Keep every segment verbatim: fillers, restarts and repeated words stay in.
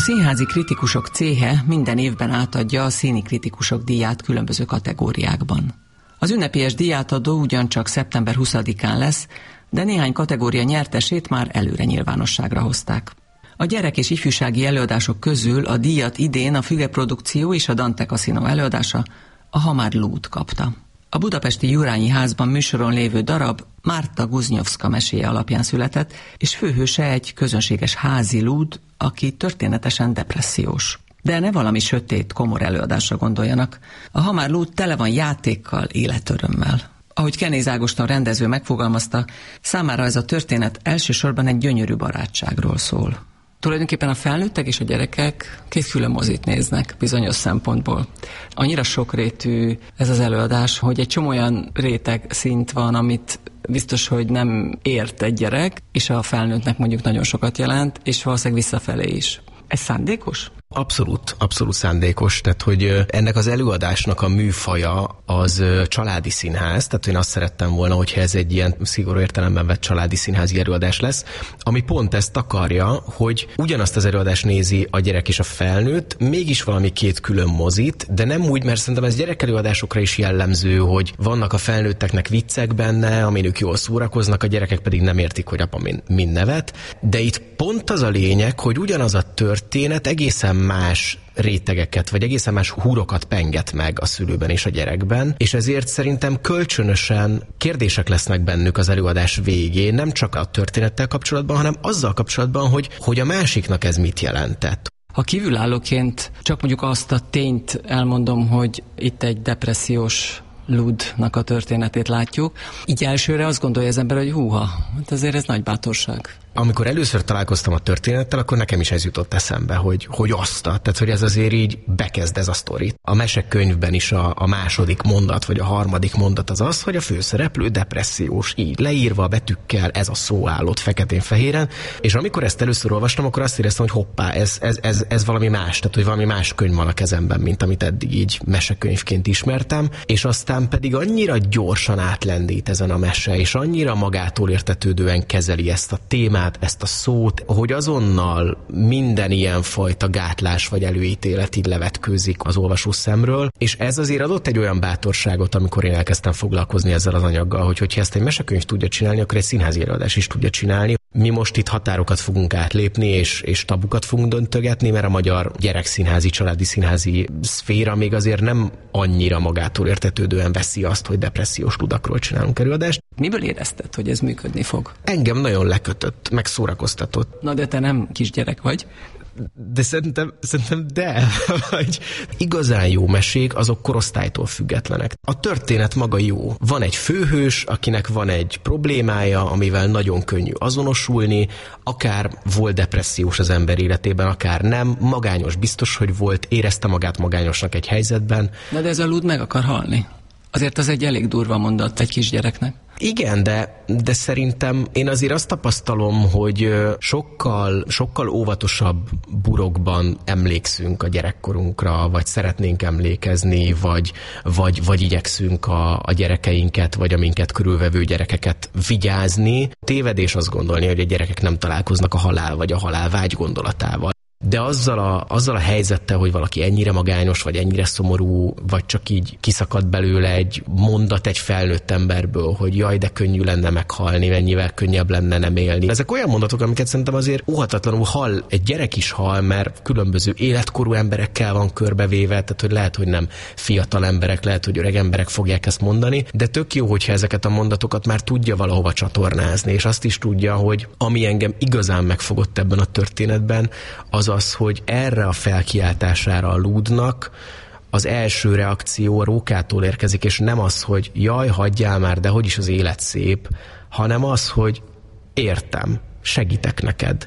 Színházi Kritikusok Céhe minden évben átadja a Színi Kritikusok díját különböző kategóriákban. Az ünnepélyes díjátadó ugyancsak szeptember huszadikán lesz, de néhány kategória nyertesét már előre nyilvánosságra hozták. A gyerek- és ifjúsági előadások közül a díjat idén a Füge Produkció és a Dante Casino előadása, a Ha már lúd kapta. A budapesti Jurányi Házban műsoron lévő darab Márta Guznyovszka meséje alapján született, és főhőse egy közönséges házi lúd, aki történetesen depressziós. De ne valami sötét, komor előadásra gondoljanak. A Ha már lúd tele van játékkal, életörömmel. Ahogy Kenéz Ágoston rendező megfogalmazta, számára ez a történet elsősorban egy gyönyörű barátságról szól. Tulajdonképpen a felnőttek és a gyerekek kétféle mozit néznek bizonyos szempontból. Annyira sokrétű ez az előadás, hogy egy csomó olyan réteg szint van, amit biztos, hogy nem ért egy gyerek, és a felnőttnek mondjuk nagyon sokat jelent, és valószínűleg visszafelé is. Ez szándékos? Abszolút, abszolút szándékos, tehát hogy ennek az előadásnak a műfaja az családi színház, tehát én azt szerettem volna, hogyha ez egy ilyen szigorú értelemben vett családi színházi előadás lesz, ami pont ezt akarja, hogy ugyanazt az előadást nézi a gyerek és a felnőtt, mégis valami két külön mozit, de nem úgy, mert szerintem ez gyerekelőadásokra is jellemző, hogy vannak a felnőtteknek viccek benne, amin ők jól szórakoznak, a gyerekek pedig nem értik, hogy apa mind nevet, de itt pont az a lényeg, hogy ugyanaz a történet egészen más rétegeket, vagy egészen más húrokat penget meg a szülőben és a gyerekben, és ezért szerintem kölcsönösen kérdések lesznek bennük az előadás végén, nem csak a történettel kapcsolatban, hanem azzal kapcsolatban, hogy, hogy a másiknak ez mit jelentett. Ha kívülállóként csak mondjuk azt a tényt elmondom, hogy itt egy depressziós Ludnak a történetét látjuk, így elsőre azt gondolja az ember, hogy húha, hát azért ez nagy bátorság. Amikor először találkoztam a történettel, akkor nekem is ez jutott eszembe, hogy, hogy azt, tehát hogy ez azért így bekezd ez a sztorit. A mesekönyvben is a, a második mondat, vagy a harmadik mondat az az, hogy a főszereplő depressziós, így leírva betűkkel, ez a szó állott feketén-fehéren, és amikor ezt először olvastam, akkor azt éreztem, hogy hoppá, ez, ez, ez, ez valami más, tehát hogy valami más könyv van a kezemben, mint amit eddig így mesekönyvként ismertem, és aztán pedig annyira gyorsan átlendít ezen a mese, és annyira magától értetődően kezeli ezt a témát, ezt a szót, hogy azonnal minden ilyen fajta gátlás vagy előítélet így levetkőzik az olvasó szemről, és ez azért adott egy olyan bátorságot, amikor én elkezdtem foglalkozni ezzel az anyaggal, hogy hogyha ezt egy mesekönyv tudja csinálni, akkor egy színházi előadás is tudja csinálni. Mi most itt határokat fogunk átlépni, és, és tabukat fogunk döntögetni, mert a magyar gyerekszínházi, családi színházi szféra még azért nem annyira magától értetődően veszi azt, hogy depressziós ludakról csinálunk előadást. Miből érezted, hogy ez működni fog? Engem nagyon lekötött, meg szórakoztatott. Na de te nem kisgyerek vagy. De szerintem, szerintem de, hogy igazán jó mesék, azok korosztálytól függetlenek. A történet maga jó. Van egy főhős, akinek van egy problémája, amivel nagyon könnyű azonosulni, akár volt depressziós az ember életében, akár nem. Magányos biztos, hogy volt, érezte magát magányosnak egy helyzetben. Na de ez a lúd meg akar halni. Azért az egy elég durva mondat egy kisgyereknek. Igen, de, de szerintem én azért azt tapasztalom, hogy sokkal, sokkal óvatosabb burokban emlékszünk a gyerekkorunkra, vagy szeretnénk emlékezni, vagy, vagy, vagy igyekszünk a, a gyerekeinket, vagy a minket körülvevő gyerekeket vigyázni. Tévedés azt gondolni, hogy a gyerekek nem találkoznak a halál vagy a halálvágy gondolatával. De azzal a, azzal a helyzettel, hogy valaki ennyire magányos, vagy ennyire szomorú, vagy csak így kiszakad belőle egy mondat egy felnőtt emberből, hogy jaj, de könnyű lenne meghalni, mennyivel könnyebb lenne nem élni. Ezek olyan mondatok, amiket szerintem azért óhatatlanul hall, egy gyerek is hall, mert különböző életkorú emberekkel van körbevéve, tehát hogy lehet, hogy nem fiatal emberek, lehet, hogy öreg emberek fogják ezt mondani, de tök jó, hogyha ezeket a mondatokat már tudja valahova csatornázni, és azt is tudja, hogy ami engem igazán megfogott ebben a történetben, az az, hogy erre a felkiáltására a lúdnak az első reakció a rókától érkezik, és nem az, hogy jaj, hagyjál már, de hogy is az élet szép, hanem az, hogy értem, segítek neked.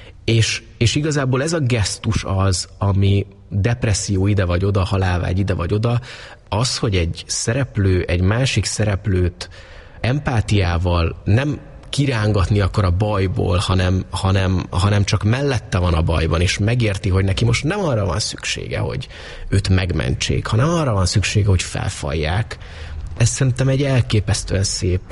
És, és igazából ez a gesztus az, ami depresszió ide vagy oda, halálvágy ide vagy oda, az, hogy egy szereplő, egy másik szereplőt empátiával nem kirángatni akar a bajból, hanem, hanem, hanem csak mellette van a bajban, és megérti, hogy neki most nem arra van szüksége, hogy őt megmentsék, hanem arra van szüksége, hogy felfalják. Ez szerintem egy elképesztően szép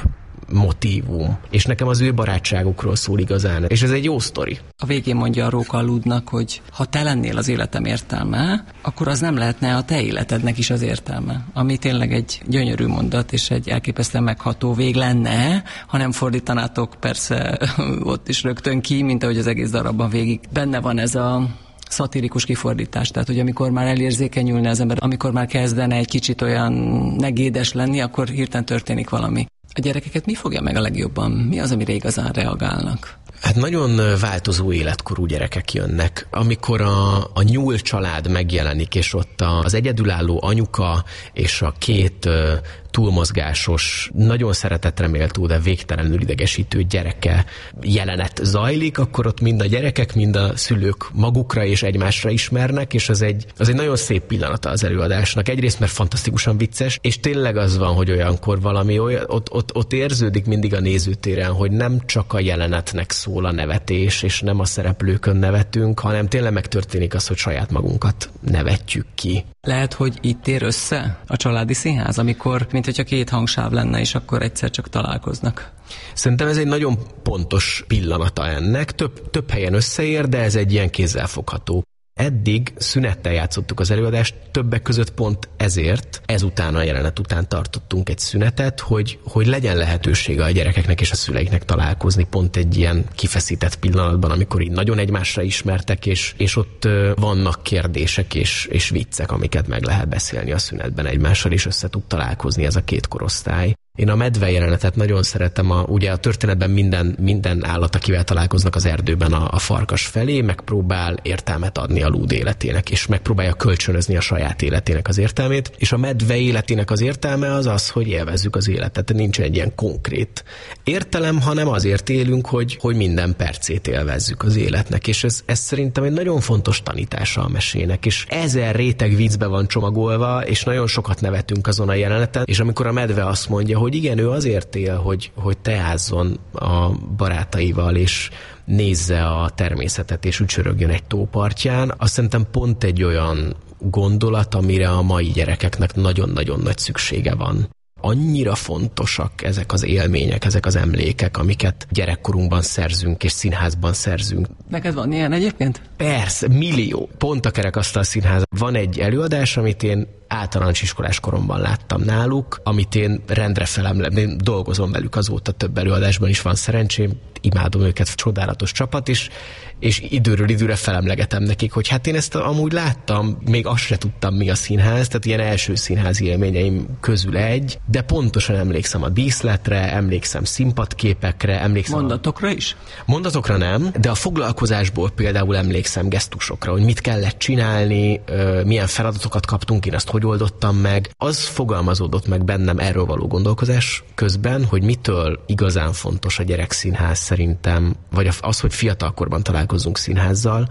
motívum. És nekem az ő barátságukról szól igazán. És ez egy jó sztori. A végén mondja a Róka a Ludnak, hogy ha te lennél az életem értelme, akkor az nem lehetne a te életednek is az értelme. Ami tényleg egy gyönyörű mondat, és egy elképesztően megható vég lenne, ha nem fordítanátok persze ott is rögtön ki, mint ahogy az egész darabban végig benne van ez a szatirikus kifordítás. Tehát, hogy amikor már elérzékenyülne az ember, amikor már kezdene egy kicsit olyan negédes lenni, akkor hirtelen történik valami. A gyerekeket mi fogja meg a legjobban? Mi az, amire igazán reagálnak? Hát nagyon változó életkorú gyerekek jönnek. Amikor a, a nyúl család megjelenik, és ott az egyedülálló anyuka és a két uh, túlmozgásos, nagyon szeretetre méltó, de végtelenül idegesítő gyereke jelenet zajlik, akkor ott mind a gyerekek, mind a szülők magukra és egymásra ismernek, és az egy, az egy nagyon szép pillanata az előadásnak. Egyrészt, mert fantasztikusan vicces, és tényleg az van, hogy olyankor valami olyan, ott, ott, ott érződik mindig a nézőtéren, hogy nem csak a jelenetnek szól a nevetés, és nem a szereplőkön nevetünk, hanem tényleg megtörténik az, hogy saját magunkat nevetjük ki. Lehet, hogy itt ér össze a családi színház, amikor, mint hogyha két hangsáv lenne, és akkor egyszer csak találkoznak. Szerintem ez egy nagyon pontos pillanata ennek. Több, több helyen összeér, de ez egy ilyen kézzelfogható. Eddig szünettel játszottuk az előadást, többek között pont ezért, ezután a jelenet után tartottunk egy szünetet, hogy, hogy legyen lehetősége a gyerekeknek és a szüleiknek találkozni pont egy ilyen kifeszített pillanatban, amikor így nagyon egymásra ismertek, és, és ott vannak kérdések és, és viccek, amiket meg lehet beszélni a szünetben egymással, és össze tud találkozni ez a két korosztály. Én a medve jelenetet nagyon szeretem, a, ugye a történetben minden, minden állat, akivel találkoznak az erdőben a, a farkas felé, megpróbál értelmet adni a lúd életének, és megpróbálja kölcsönözni a saját életének az értelmét, és a medve életének az értelme az az, hogy élvezzük az életet. Nincs egy ilyen konkrét értelem, hanem azért élünk, hogy, hogy minden percét élvezzük az életnek, és ez, ez szerintem egy nagyon fontos tanítása a mesének, és ezer réteg viccbe van csomagolva, és nagyon sokat nevetünk azon a jeleneten, és amikor a medve azt mondja, hogy igen, ő azért él, hogy, hogy teázzon a barátaival, és nézze a természetet, és ücsörögjön egy tópartján, azt szerintem pont egy olyan gondolat, amire a mai gyerekeknek nagyon-nagyon nagy szüksége van. Annyira fontosak ezek az élmények, ezek az emlékek, amiket gyerekkorunkban szerzünk, és színházban szerzünk. Neked van ilyen egyébként? Persze, millió. Pont a Kerekasztal Színház. Van egy előadás, amit én általános iskolás koromban láttam náluk, amit én rendre felemlem, dolgozom velük azóta, több előadásban is van szerencsém, imádom őket, csodálatos csapat is, és időről időre felemlegetem nekik, hogy hát én ezt amúgy láttam, még azt se tudtam, mi a színház, tehát ilyen első színházi élményeim közül egy, de pontosan emlékszem a díszletre, emlékszem színpadképekre, emlékszem... Mondatokra is? Mondatokra nem, de a foglalkozásból például emlékszem gesztusokra, hogy mit kellett csinálni, milyen feladatokat kaptunk, én azt hogy oldottam meg. Az fogalmazódott meg bennem erről való gondolkozás közben, hogy mitől igazán fontos a gyerekszínház szerintem, vagy az, hogy fiatalkorban találkozzunk színházzal,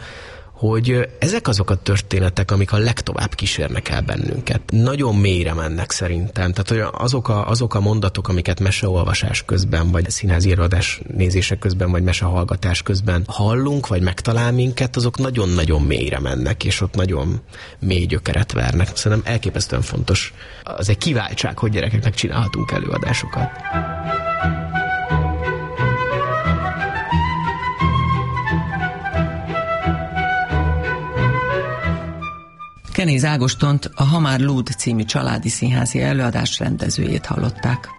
hogy ezek azok a történetek, amik a legtovább kísérnek el bennünket. Nagyon mélyre mennek szerintem. Tehát hogy azok a, azok a mondatok, amiket meseolvasás közben, vagy színházi előadás nézések közben, vagy mesehallgatás közben hallunk, vagy megtalál minket, azok nagyon-nagyon mélyre mennek, és ott nagyon mély gyökeret vernek. Szerintem elképesztően fontos. Az egy kiváltság, hogy gyerekeknek csinálhatunk előadásokat. Kenéz Ágostont, a Ha már lúd című családi színházi előadás rendezőjét hallották.